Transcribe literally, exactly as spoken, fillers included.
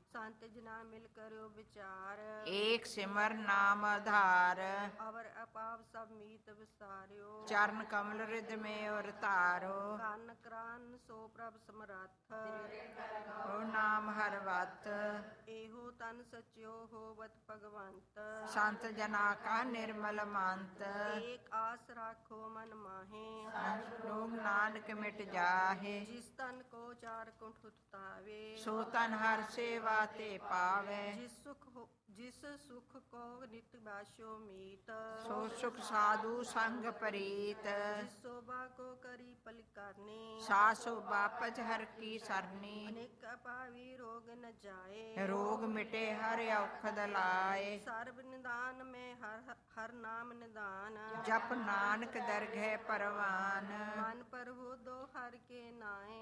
संत जना मिल करो विचार, एक सिमर नाम आधार। अवर अपाव सब मीत विसारियो, चरण कमल हृदय में और तारो। कान करान सो प्रभ समरथ, ओ नाम हर वत। एहो तन सच्यो होवत भगवंत, संत जना का निर्मल मंत। एक आस राखो मन माहे, लोग नानक मिट जाहे। जिस तन को चार कुंठ उतावे, सो तन हर सेवा ते पावे। जिस सुख हो जिस सुख को नित बाशो मीत, सो सुख साधु संग प्रीत। जिस शोभा को करी पल करने, सासो बापच हर की सरनी। अनेक अपावी रोग न जाए, रोग मिटे हर औखद लाए। सर्व निदान में हर हर नाम निदान, जप नानक दरगह परवान। मन पर हो दो हर के नाए,